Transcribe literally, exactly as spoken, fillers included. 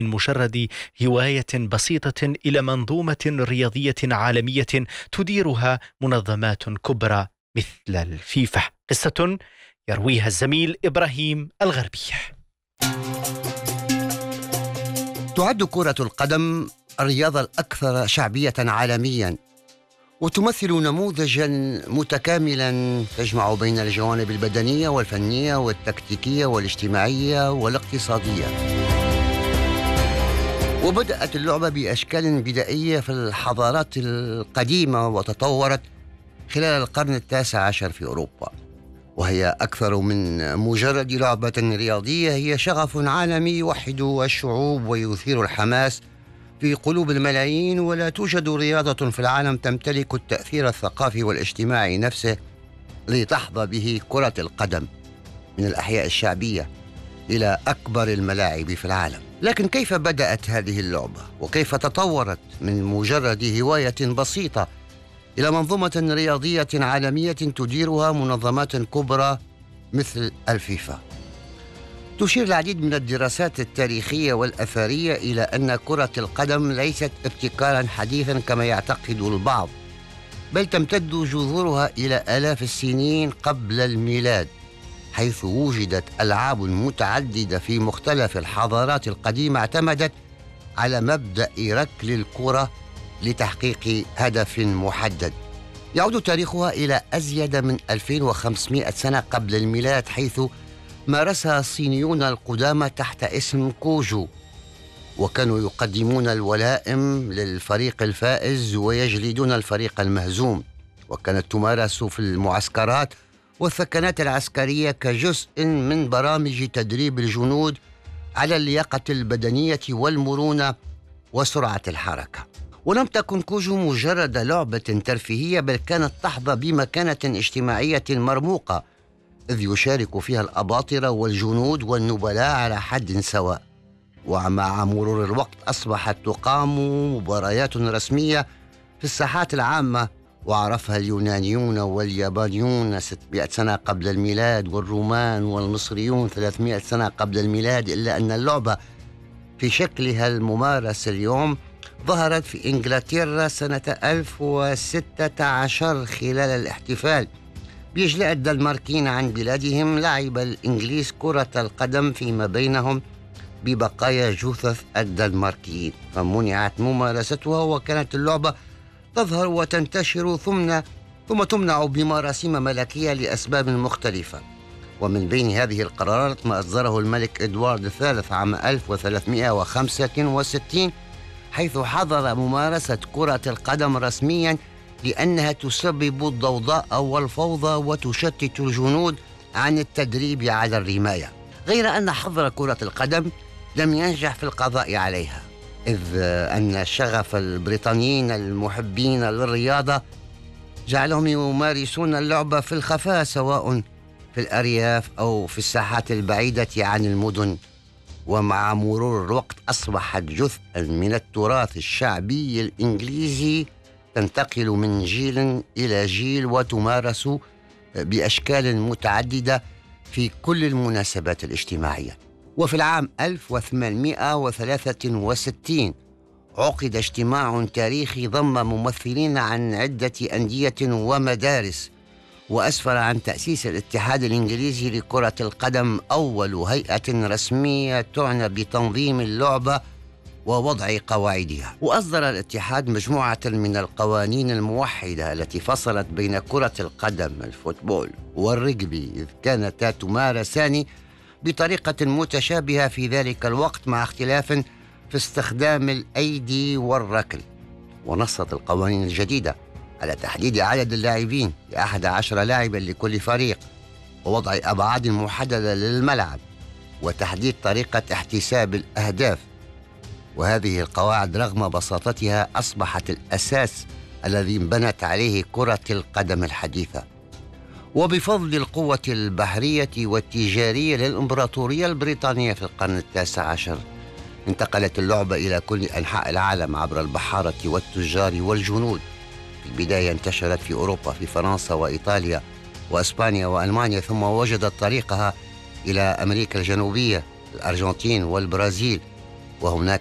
من مجرد هواية بسيطة إلى منظومة رياضية عالمية تديرها منظمات كبرى مثل الفيفا. قصة يرويها الزميل إبراهيم الغربي. تعد كرة القدم الرياضة الأكثر شعبية عالميا، وتمثل نموذجا متكاملا تجمع بين الجوانب البدنية والفنية والتكتيكية والاجتماعية والاقتصادية. وبدأت اللعبة بأشكال بدائية في الحضارات القديمة وتطورت خلال القرن التاسع عشر في أوروبا، وهي أكثر من مجرد لعبة رياضية، هي شغف عالمي يوحد الشعوب ويثير الحماس في قلوب الملايين. ولا توجد رياضة في العالم تمتلك التأثير الثقافي والاجتماعي نفسه لتحظى به كرة القدم، من الأحياء الشعبية إلى أكبر الملاعب في العالم. لكن كيف بدأت هذه اللعبة؟ وكيف تطورت من مجرد هواية بسيطة إلى منظومة رياضية عالمية تديرها منظمات كبرى مثل الفيفا؟ تشير العديد من الدراسات التاريخية والأثرية إلى أن كرة القدم ليست ابتكارا حديثا كما يعتقد البعض، بل تمتد جذورها إلى آلاف السنين قبل الميلاد، حيث وجدت ألعاب متعددة في مختلف الحضارات القديمة اعتمدت على مبدأ ركل الكرة لتحقيق هدف محدد. يعود تاريخها إلى أزيد من ألفين وخمسمائة سنة قبل الميلاد، حيث مارسها الصينيون القدامى تحت اسم كوجو، وكانوا يقدمون الولائم للفريق الفائز ويجلدون الفريق المهزوم. وكانت تمارس في المعسكرات والثكنات العسكرية كجزء من برامج تدريب الجنود على اللياقة البدنية والمرونة وسرعة الحركة. ولم تكن كوجو مجرد لعبة ترفيهية، بل كانت تحظى بمكانة اجتماعية مرموقة، إذ يشارك فيها الأباطرة والجنود والنبلاء على حد سواء. ومع مرور الوقت أصبحت تقام مباريات رسمية في الساحات العامة، وعرفها اليونانيون واليابانيون ستمائة سنة قبل الميلاد، والرومان والمصريون ثلاثمائة سنة قبل الميلاد. إلا أن اللعبة في شكلها الممارس اليوم ظهرت في إنجلترا سنة ألف وستة عشر خلال الاحتفال بإجلاء الدنماركيين عن بلادهم. لعب الإنجليز كرة القدم فيما بينهم ببقايا جثث الدنماركيين، فمنعت ممارستها، وكانت اللعبة تظهر وتنتشر ثم ثم تمنع بمراسيم ملكية لأسباب مختلفة. ومن بين هذه القرارات ما أصدره الملك إدوارد الثالث عام ألف وثلاثمائة وخمسة وستين، حيث حظر ممارسة كرة القدم رسميا لأنها تسبب الضوضاء والفوضى وتشتت الجنود عن التدريب على الرماية. غير أن حظر كرة القدم لم ينجح في القضاء عليها، إذ أن شغف البريطانيين المحبين للرياضة جعلهم يمارسون اللعبة في الخفاء، سواء في الأرياف أو في الساحات البعيدة عن المدن. ومع مرور الوقت أصبحت جزءا من التراث الشعبي الإنجليزي، تنتقل من جيل إلى جيل وتمارس بأشكال متعددة في كل المناسبات الاجتماعية. وفي العام ألف وثمانمائة وثلاثة وستين عقد اجتماع تاريخي ضم ممثلين عن عدة أندية ومدارس، وأسفر عن تأسيس الاتحاد الإنجليزي لكرة القدم، أول هيئة رسمية تعنى بتنظيم اللعبة ووضع قواعدها. وأصدر الاتحاد مجموعة من القوانين الموحدة التي فصلت بين كرة القدم الفوتبول والرجبي، إذ كانتا تمارسان بطريقة متشابهة في ذلك الوقت، مع اختلاف في استخدام الأيدي والركل. ونصت القوانين الجديدة على تحديد عدد اللاعبين لأحد عشر لاعبا لكل فريق، ووضع أبعاد محددة للملعب، وتحديد طريقة احتساب الأهداف. وهذه القواعد رغم بساطتها أصبحت الأساس الذي انبنت عليه كرة القدم الحديثة. وبفضل القوة البحرية والتجارية للإمبراطورية البريطانية في القرن التاسع عشر، انتقلت اللعبة إلى كل أنحاء العالم عبر البحارة والتجار والجنود. في البداية انتشرت في أوروبا، في فرنسا وإيطاليا وأسبانيا وألمانيا، ثم وجدت طريقها إلى أمريكا الجنوبية، الأرجنتين والبرازيل. وهناك